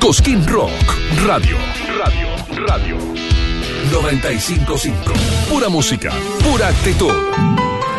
Cosquín Rock Radio 95.5. Pura música, pura actitud.